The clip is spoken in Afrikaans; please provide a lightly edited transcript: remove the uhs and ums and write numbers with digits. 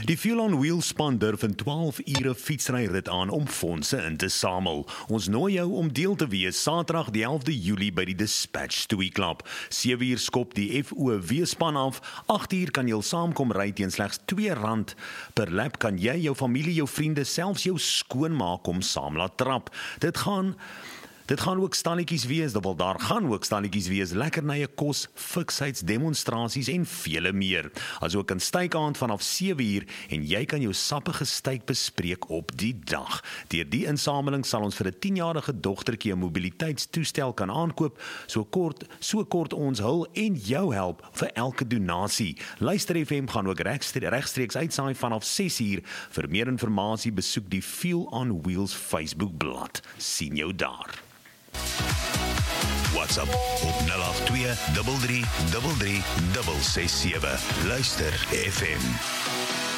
Die Fuel on Wheels span durf in 12 ure fietsryrit aan om fondse in te samel. Ons nooi jou om deel te wees Saterdag die 11de Julie by die Dispatch Stoeiklap. 7 uur skop die FOW span af. 8 uur kan jy saamkom ry teen slegs R2 per lap. Kan jy, jou familie, jou vriende, selfs jou skoonmaak kom saam laat trap. Dit gaan ook stalletjies wees, daar gaan ook stalletjies wees, lekkernye kos, fiksheiddemonstrasies en vele meer. Asook 'n stykaand vanaf 7 uur en jy kan jou sappige styk bespreek op die dag. Deur die insameling sal ons vir 'n 10-jarige dogtertjie 'n mobiliteitstoestel kan aankoop, so kort ons hul en jou help vir elke donasie. Luister FM gaan ook regstreeks uitsaai vanaf 6 uur. Vir meer inligting besoek die Fuel on Wheels Facebookblad. Sien jou daar. WhatsApp op 082 33 33 667. Luister FM.